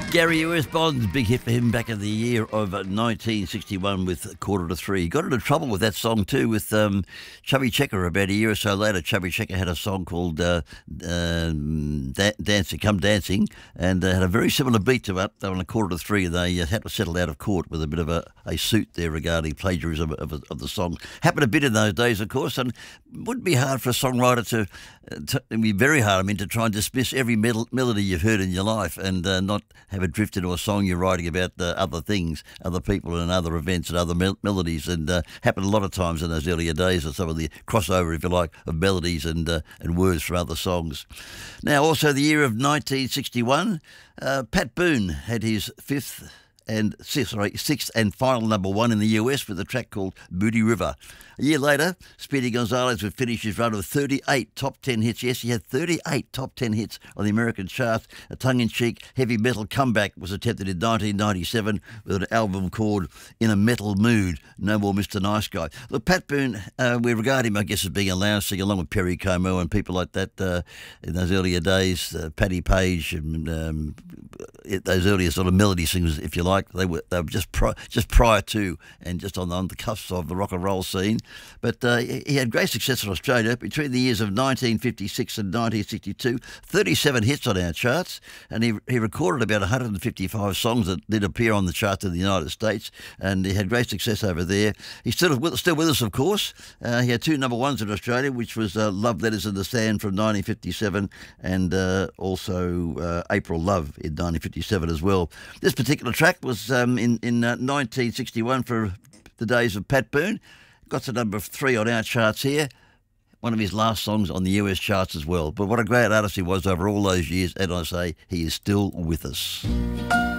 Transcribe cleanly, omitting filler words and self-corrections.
Gary U.S. Bonds, big hit for him back in the year of 1961 with Quarter to Three. Got into trouble with that song too with Chubby Checker about a year or so later. Chubby Checker had a song called Dancing, Come Dancing, and had a very similar beat to it. They were on a Quarter to Three. They had to settle out of court with a bit of a suit there regarding plagiarism of the song. Happened a bit in those days, of course, and it would be hard for a songwriter to it'd be very hard, to try and dismiss every melody you've heard in your life and not have it drift into a song you're writing about other things, other people and other events and other melodies. And happened a lot of times in those earlier days of some of the crossover, if you like, of melodies and words from other songs. Now, also the year of 1961, Pat Boone had his sixth and final number one in the US with a track called Moody River. A year later, Speedy Gonzales would finish his run of 38 top 10 hits. Yes, he had 38 top 10 hits on the American charts. A tongue-in-cheek heavy metal comeback was attempted in 1997 with an album called In a Metal Mood, No More Mr. Nice Guy. Look, Pat Boone, we regard him, I guess, as being a lounge singer along with Perry Como and people like that in those earlier days, Paddy Page and those earlier sort of melody singers, if you like. They were just prior to and just on the cusp of the rock and roll scene. But he had great success in Australia between the years of 1956 and 1962, 37 hits on our charts, and he recorded about 155 songs that did appear on the charts in the United States, and he had great success over there. He's still with us, of course. He had two number ones in Australia, which was Love Letters in the Sand from 1957 and also April Love in 1957 as well. This particular track was in 1961 for the days of Pat Boone. Got to number 3 on our charts here. One of his last songs on the US charts as well. But what a great artist he was over all those years. And I say, he is still with us.